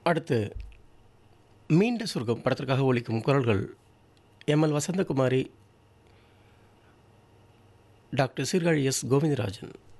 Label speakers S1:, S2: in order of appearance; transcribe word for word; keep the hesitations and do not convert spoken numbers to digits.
S1: அடுத்து மீண்ட சொர்க்கம் படத்திற்காக ஒலிக்கும் குரல்கள் ML Vasanthakumari, doctor Sirkazhi S Govindarajan.